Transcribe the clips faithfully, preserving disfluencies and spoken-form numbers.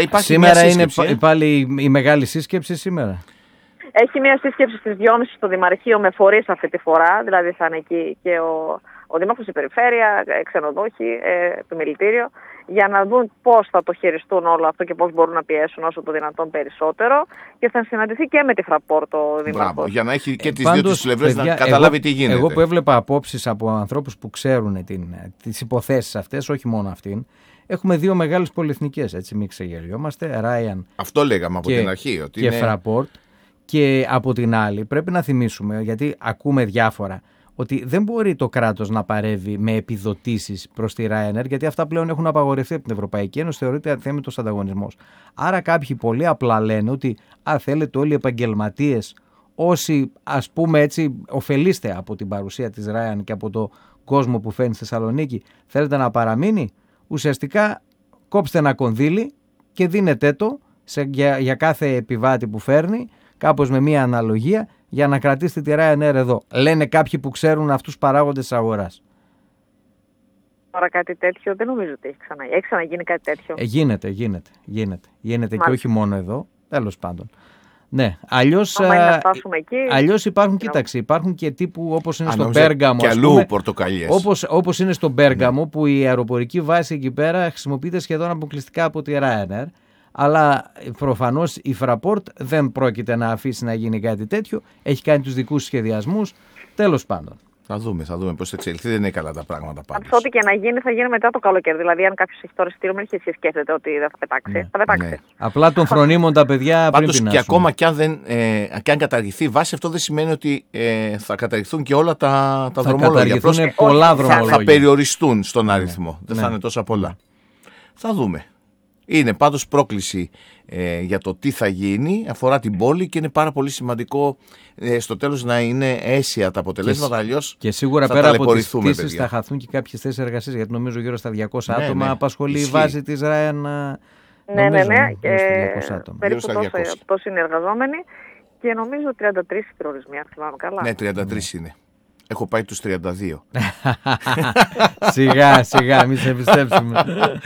υπάρχει σήμερα μια είναι σύσκεψη, ε? πάλι η μεγάλη σύσκεψη σήμερα. Έχει μια σύσκεψη στις δυόμιση στο Δημαρχείο με φορείς αυτή τη φορά, δηλαδή θα είναι εκεί και ο, ο Δήμαρχος, η Περιφέρεια, ξενοδόχοι, ε, επιμελητήριο, για να δουν πώς θα το χειριστούν όλο αυτό και πώς μπορούν να πιέσουν όσο το δυνατόν περισσότερο, και θα συναντηθεί και με τη Fraport ο Δήμαρχος. Μπράβο, για να έχει και τις ε, δύο τις πλευρές να καταλάβει εγώ, τι γίνεται. Εγώ που έβλεπα απόψεις από ανθρώπους που ξέρουν την, τις υποθέσεις αυτές, όχι μόνο αυτήν, έχουμε δύο μεγάλες πολυεθνικές, έτσι μην ξεγελιόμαστε, Ryan. Αυτό λέγαμε από και, την αρχή. Ότι και είναι... Fraport. Και από την άλλη πρέπει να θυμίσουμε, γιατί ακούμε διάφορα, ότι δεν μπορεί το κράτος να παρεύει με επιδοτήσεις προς τη Ryanair, γιατί αυτά πλέον έχουν απαγορευτεί από την Ευρωπαϊκή Ένωση, θεωρείται αθέμητος ανταγωνισμός. Άρα κάποιοι πολύ απλά λένε ότι α, θέλετε όλοι οι επαγγελματίες, όσοι ας πούμε έτσι ωφελείστε από την παρουσία της Ryanair και από το κόσμο που φέρνει στη Θεσσαλονίκη, θέλετε να παραμείνει, ουσιαστικά κόψτε ένα κονδύλι και δίνετε το σε, για, για κάθε επιβάτη που φέρνει, κάπως με μία αναλογία, για να κρατήσετε τη Ryanair εδώ. Λένε κάποιοι που ξέρουν αυτούς τους παράγοντες της αγοράς. Τώρα κάτι τέτοιο δεν νομίζω ότι έχει ξαναγίνει. Έχει ξαναγίνει κάτι τέτοιο. Ε, γίνεται, γίνεται, γίνεται. Γίνεται και όχι μόνο εδώ, τέλος πάντων. Ναι, αλλιώς, α, αλλιώς υπάρχουν, no. κοίταξε, υπάρχουν και τύπου όπως είναι Α, στο Πέργαμο. Και αλλού πορτοκαλιές. Όπως, όπως είναι στο Πέργαμο, ναι. που η αεροπορική βάση εκεί πέρα χρησιμοποιείται σχεδόν αποκλειστικά από τη Ryanair. Αλλά προφανώς η Fraport δεν πρόκειται να αφήσει να γίνει κάτι τέτοιο. Έχει κάνει τους δικούς σχεδιασμούς. Τέλος πάντων. Θα δούμε, θα δούμε πώς θα εξελιχθεί. Δεν είναι καλά τα πράγματα πάντως. Ό,τι και να γίνει θα γίνει μετά το καλοκαίρι. Δηλαδή, αν κάποιος έχει τώρα εισιτήριο, μην αρχίσει σκέφτεται ότι δεν θα πετάξει. Ναι. Θα πετάξει. Ναι. Απλά των φρονίμων τα παιδιά πάντως πριν και ακόμα κι αν, δεν, ε, και αν καταργηθεί η βάση, αυτό δεν σημαίνει ότι ε, θα καταργηθούν και όλα τα, τα θα δρομολόγια. Θα καταργηθούν πολλά δρομολόγια. Θα, θα περιοριστούν στον αριθμό. Ναι. Δεν ναι. θα είναι τόσα πολλά. Θα δούμε. Είναι πάντως πρόκληση ε, για το τι θα γίνει, αφορά την πόλη και είναι πάρα πολύ σημαντικό ε, στο τέλος να είναι αίσια τα αποτελέσματα, αλλιώς και σίγουρα θα πέρα από τις πτήσεις παιδιά. θα χαθούν και κάποιες θέσεις εργασίας, γιατί νομίζω γύρω στα διακόσια ναι, άτομα ναι. απασχολεί η βάση της Ryanair. Ναι, ναι, ναι, και περίπου τόσο είναι εργαζόμενοι και νομίζω τριάντα τρεις προορισμοί, αν θυμάμαι καλά. Ναι, τριάντα τρεις είναι. Έχω πάει τους τριάντα δύο. Σιγά, σιγά, μην σε πιστέψουμε.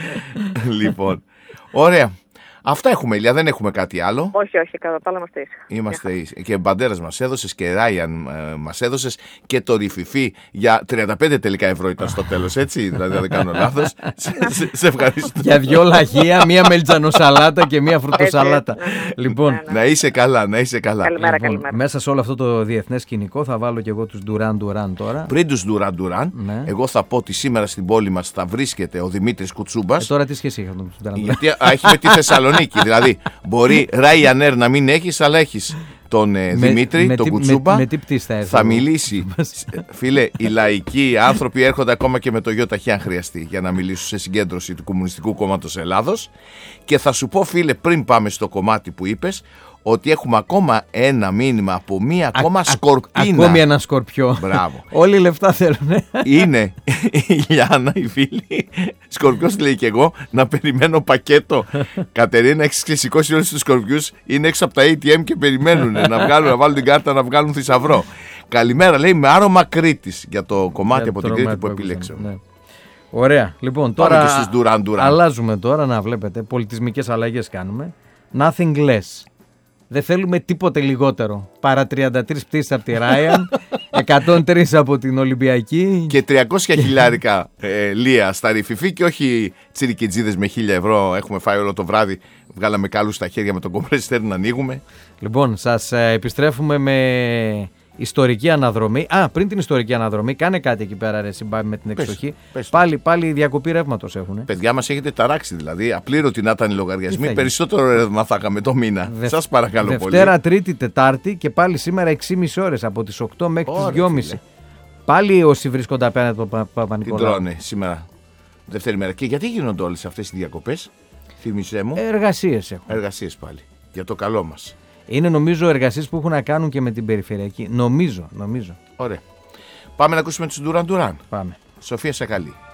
Λοιπόν, ωραία. Αυτά έχουμε, Ηλία, δεν έχουμε κάτι άλλο. Όχι, όχι, κατά τα άλλα είμαστε ήσυχα. Είμαστε ήσυχα. Και Μπαντέρας μας έδωσες και Ράιαν ε, μας έδωσες και το Ριφιφί για τριάντα πέντε τελικά ευρώ ήταν στο τέλος, έτσι, δηλαδή δεν κάνω λάθος. σε, σε, σε ευχαριστώ. Για δυο λαχεία, μία μελιτζανοσαλάτα και μία φρουτοσαλάτα. Λοιπόν, να είσαι καλά, να είσαι καλά. Καλημέρα, λοιπόν, καλημέρα. μέσα σε όλο αυτό το διεθνές σκηνικό θα βάλω και εγώ τους Duran Duran τώρα. Πριν τους Duran Duran, ναι. εγώ θα πω ότι σήμερα στην πόλη μας θα βρίσκεται ο Δημήτρης Κουτσούμπας. Ε, τώρα τι σχέση είχα τον Duran Duran. Γιατί έχει με τη Θεσσαλονίκη. Δηλαδή, μπορεί Ryanair να μην έχεις, αλλά έχεις τον ε, με, Δημήτρη, με τον τι, Κουτσούμπα. Με, με τι πτήση θα έρθει. Θα μιλήσει. Φίλε, οι λαϊκοί άνθρωποι έρχονται ακόμα και με το γιο ταχύ αν χρειαστεί για να μιλήσουν σε συγκέντρωση του Κομμουνιστικού Κόμματος Ελλάδος. Και θα σου πω, φίλε, πριν πάμε στο κομμάτι που είπες, ότι έχουμε ακόμα ένα μήνυμα από μία ακόμα α, σκορπίνα. Ακόμη ένα σκορπιό. Μπράβο. Όλοι οι λεφτά θέλουν. Είναι η Λιάννα, η φίλη. Σκορπιός λέει και εγώ να περιμένω πακέτο. Κατερίνα, έχεις ξεσηκώσει όλους τους σκορπιούς. Είναι έξω από τα έι τι εμ και περιμένουν να, βγάλουν, να βάλουν την κάρτα να βγάλουν θησαυρό. Καλημέρα, λέει, με άρωμα Κρήτης για το κομμάτι για από την Κρήτη που επιλέξαμε. Ναι. Ωραία. Λοιπόν, τώρα Duran Duran. αλλάζουμε τώρα, να βλέπετε. Πολιτισμικές αλλαγές κάνουμε. Nothing less. Δεν θέλουμε τίποτε λιγότερο παρά τριάντα τρεις πτήσεις από τη Ryan, εκατόν τρεις από την Ολυμπιακή και τριακόσια χιλιάρικα ε, λία στα Ριφιφί και όχι τσιρικιτζίδες με χίλια ευρώ. Έχουμε φάει όλο το βράδυ, βγάλαμε κάλους στα χέρια με τον κομπρέστερ να ανοίγουμε. Λοιπόν, σας ε, επιστρέφουμε με ιστορική αναδρομή. Α, πριν την ιστορική αναδρομή, κάνε κάτι εκεί πέρα, ρε Συμπάμι, με την εξοχή. Πες, πες, πάλι, πάλι διακοπή ρεύματος έχουν. Παιδιά μας έχετε ταράξει, δηλαδή. Απλήρωτοι να ήταν οι λογαριασμοί. Περισσότερο ρεύμα θα είχαμε το μήνα. Δε, σας παρακαλώ Δευτέρα, πολύ. Δευτέρα, Τρίτη, Τετάρτη και πάλι σήμερα έξι και μισή ώρες από τις οκτώ μέχρι τις δυόμιση. Πάλι όσοι βρίσκονται απέναντι από τον Παπα-Νικολάου. Την τρώνε σήμερα. Δεύτερη μέρα. Και γιατί γίνονται όλες αυτές οι διακοπές, θύμισέ μου. Εργασίες έχουν. Εργασίες πάλι. Για το καλό μας. Είναι νομίζω εργασίες που έχουν να κάνουν και με την περιφερειακή. Νομίζω, νομίζω. Ωραία. Πάμε να ακούσουμε τους Duran Duran. Πάμε. Σοφία Σακαλή.